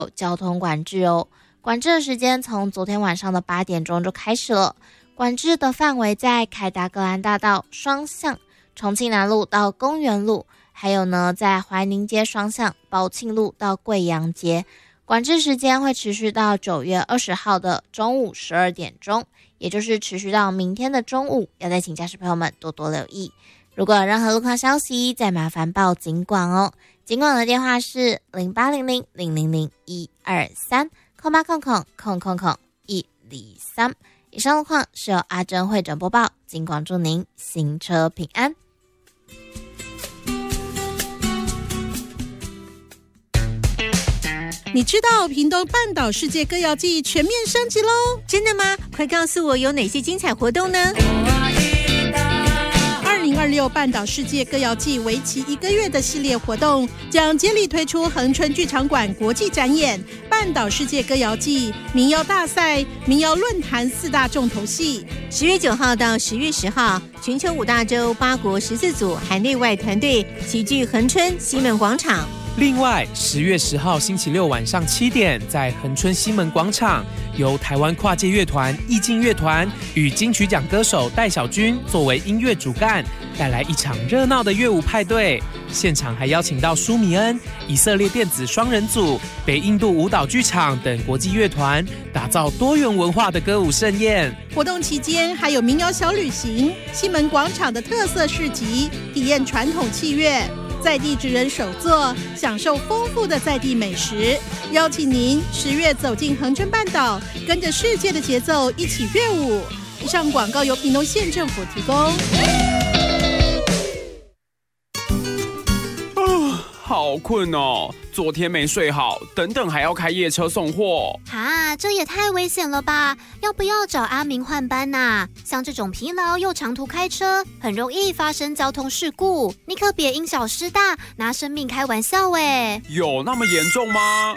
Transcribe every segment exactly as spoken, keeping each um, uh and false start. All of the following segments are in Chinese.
交通管制哦。管制的时间从昨天晚上的八点钟就开始了，管制的范围在凯达格兰大道双向、重庆南路到公园路，还有呢在怀宁街双向、宝庆路到贵阳街。管制时间会持续到九月二十号的中午十二点钟，也就是持续到明天的中午，要再请驾驶朋友们多多留意。如果有任何路况消息，再麻烦报警管哦。警管的电话是零八零零零零零一二三空八空空空空空一零三。以上路况是由阿珍会诊播报，警管祝您行车平安。 你知道屏东半岛世界歌谣季全面升级喽？ 真的吗？快告诉我有哪些精彩活动呢？ 二零二六半岛世界歌谣季为期一个月的系列活动，将接力推出恒春剧场馆国际展演、半岛世界歌谣季、民谣大赛、民谣论坛四大重头戏。 十月九号到十月十号，全球五大洲八国十四组海内外团队齐聚恒春西门广场。 另外，十月十号星期六晚上七点，在恒春西门广场，由台湾跨界乐团意境乐团与金曲奖歌手戴小军作为音乐主干，带来一场热闹的乐舞派对。现场还邀请到舒米恩、以色列电子双人组、北印度舞蹈剧场等国际乐团，打造多元文化的歌舞盛宴。 活动期间还有民谣小旅行、西门广场的特色市集，体验传统器乐。在地职人手作，享受丰富的在地美食。邀请您十月走进恒春半岛，跟着世界的节奏一起乐舞。以上广告由屏东县政府提供。 好困哦，昨天没睡好，等等还要开夜车送货啊，这也太危险了吧！要不要找阿明换班啊？像这种疲劳又长途开车，很容易发生交通事故，你可别因小失大，拿生命开玩笑哎！ 有那么严重吗？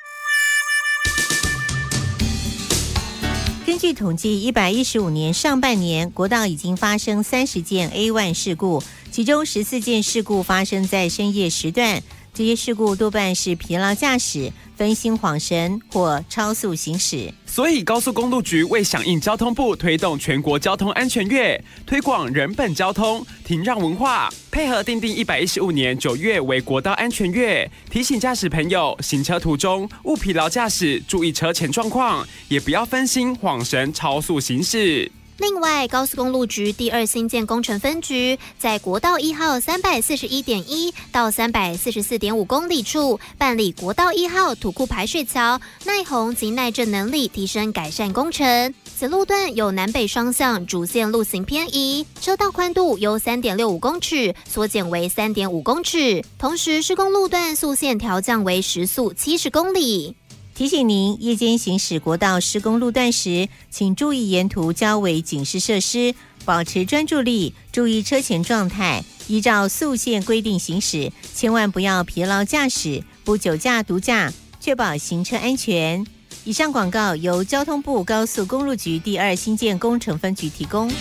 根据统计，一百一十五年上半年，国道已经发生三十件 A 一 事故，其中十四件事故发生在深夜时段。这些事故多半是疲劳驾驶、分心恍神或超速行驶。 所以高速公路局为响应交通部推动全国交通安全月，推广人本交通、停让文化，配合订定一百一十五年九月为国道安全月，提醒驾驶朋友行车途中勿疲劳驾驶，注意车前状况，也不要分心恍神超速行驶。 另外，高速公路局第二新建工程分局在国道一号三百四十一点一到三百四十四点五公里处办理国道一号土库排水桥耐洪及耐震能力提升改善工程。此路段有南北双向主线路行偏移，车道宽度由 三点六五公尺缩减为 三点五公尺，同时施工路段速线调降为时速七十公里。 提醒您，夜间行驶国道施工路段时，请注意沿途交围警示设施，保持专注力，注意车前状态，依照速限规定行驶，千万不要疲劳驾驶，不酒驾毒驾，确保行车安全。以上广告由交通部高速公路局第二新建工程分局提供。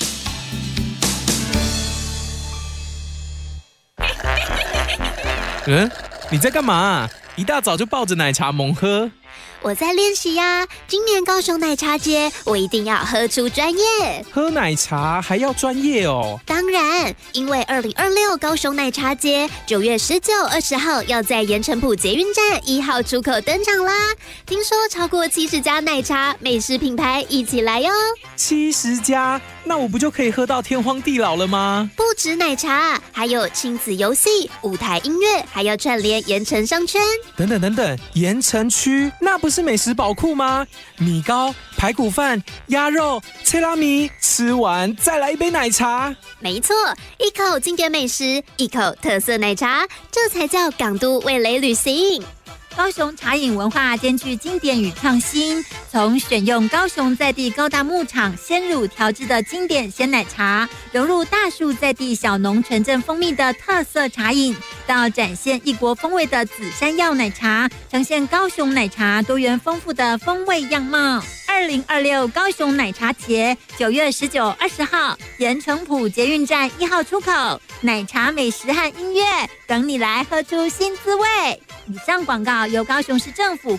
嗯，你在干嘛？一大早就抱着奶茶猛喝。 我在练习呀，今年高雄奶茶节，我一定要喝出专业。 喝奶茶还要专业哦？ 当然，因为二零二六高雄奶茶节九月十九、二十号要在盐埕埔捷运站一号出口登场啦。听说超过七十家奶茶美食品牌一起来哟。 七十家，那我不就可以喝到天荒地老了吗？ 不止奶茶，还有亲子游戏、舞台音乐，还要串联盐埕商圈。 等等等等，盐埕区那不是美食宝库吗？米糕、排骨饭、鸭肉、切拉米，吃完再来一杯奶茶。 没错，一口经典美食，一口特色奶茶，这才叫港都味蕾旅行。 高雄茶饮文化兼具经典与创新，从选用高雄在地高大牧场鲜乳调制的经典鲜奶茶，融入大树在地小农纯正蜂蜜的特色茶饮，到展现异国风味的紫山药奶茶，呈现高雄奶茶多元丰富的风味样貌。二零二六高雄奶茶节九月十九、二十号，盐埕埔捷运站一号出口，奶茶美食和音乐等你来喝出新滋味。以上广告由高雄市政府